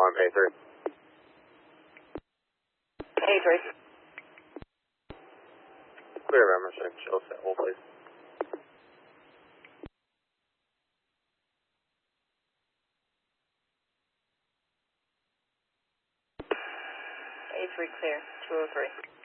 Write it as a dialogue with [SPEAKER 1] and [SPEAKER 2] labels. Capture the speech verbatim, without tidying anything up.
[SPEAKER 1] alarm, A three.
[SPEAKER 2] A three.
[SPEAKER 1] Clear, I'm going to check chill set, hold please.
[SPEAKER 2] A three clear, two oh three.